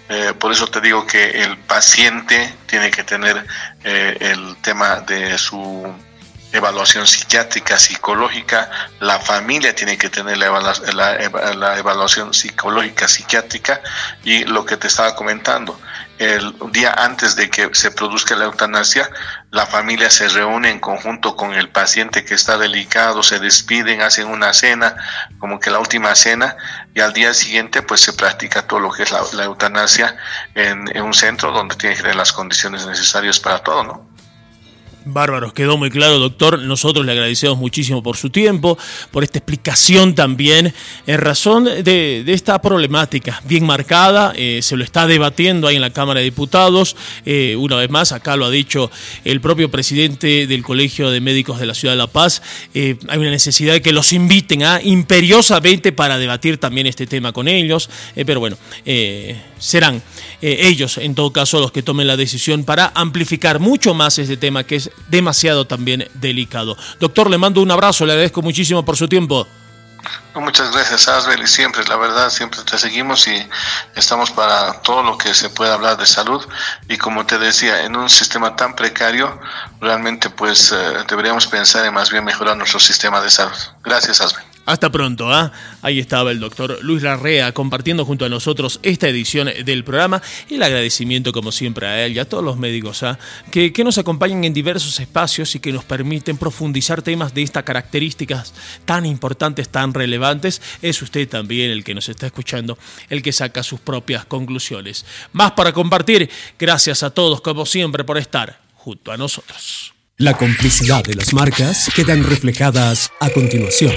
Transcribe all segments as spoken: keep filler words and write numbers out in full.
Eh, por eso te digo que el paciente tiene que tener eh, el tema de su evaluación psiquiátrica, psicológica, la familia tiene que tener la, evalu- la, la evaluación psicológica, psiquiátrica, y lo que te estaba comentando, el día antes de que se produzca la eutanasia, la familia se reúne en conjunto con el paciente que está delicado, se despiden, hacen una cena, como que la última cena, y al día siguiente pues se practica todo lo que es la, la eutanasia en, en un centro donde tiene que tener las condiciones necesarias para todo, ¿no? Bárbaro, quedó muy claro, doctor. Nosotros le agradecemos muchísimo por su tiempo, por esta explicación también, en razón de, de esta problemática bien marcada. Eh, se lo está debatiendo ahí en la Cámara de Diputados. Eh, una vez más, acá lo ha dicho el propio presidente del Colegio de Médicos de la Ciudad de La Paz. Eh, hay una necesidad de que los inviten a imperiosamente para debatir también este tema con ellos. Eh, pero bueno, eh, serán eh, ellos, en todo caso, los que tomen la decisión para amplificar mucho más este tema, que es demasiado también delicado. Doctor, le mando un abrazo, le agradezco muchísimo por su tiempo. Muchas gracias, Asbel, y siempre, la verdad, siempre te seguimos y estamos para todo lo que se pueda hablar de salud. Y como te decía, en un sistema tan precario, realmente pues eh, deberíamos pensar en más bien mejorar nuestro sistema de salud. Gracias, Asbel. Hasta pronto, ¿eh? Ahí estaba el doctor Luis Larrea compartiendo junto a nosotros esta edición del programa. El agradecimiento, como siempre, a él y a todos los médicos ¿eh? que, que nos acompañan en diversos espacios y que nos permiten profundizar temas de estas características tan importantes, tan relevantes. Es usted también el que nos está escuchando, el que saca sus propias conclusiones. Más para compartir. Gracias a todos, como siempre, por estar junto a nosotros. La complicidad de las marcas quedan reflejadas a continuación.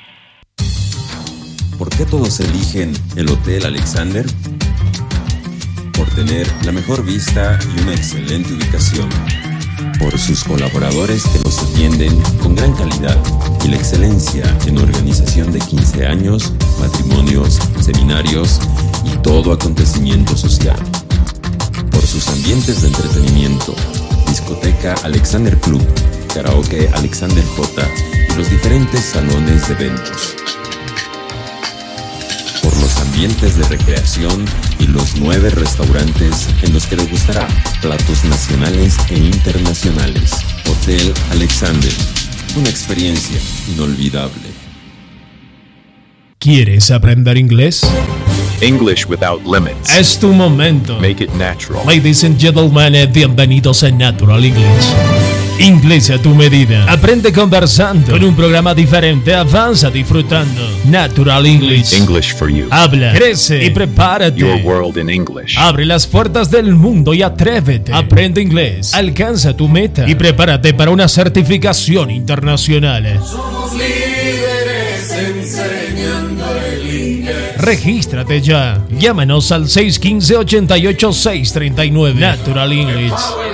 ¿Por qué todos eligen el Hotel Alexander? Por tener la mejor vista y una excelente ubicación. Por sus colaboradores que los atienden con gran calidad y la excelencia en organización de quince años, matrimonios, seminarios y todo acontecimiento social. Por sus ambientes de entretenimiento, discoteca Alexander Club, karaoke Alexander J y los diferentes salones de eventos. Por los ambientes de recreación y los nueve restaurantes en los que les gustará platos nacionales e internacionales. Hotel Alexander, una experiencia inolvidable. ¿Quieres aprender inglés? English without limits. Es tu momento. Make it natural. Ladies and gentlemen, bienvenidos a Natural English. Inglés a tu medida. Aprende conversando. Con un programa diferente, avanza disfrutando. Natural English. English for you. Habla, crece y prepárate. Your world in English. Abre las puertas del mundo y atrévete. Aprende inglés. Alcanza tu meta y prepárate para una certificación internacional. Somos líderes enseñando el inglés. Regístrate ya. Llámanos al seis uno cinco, ocho ocho, seis tres nueve. Natural English.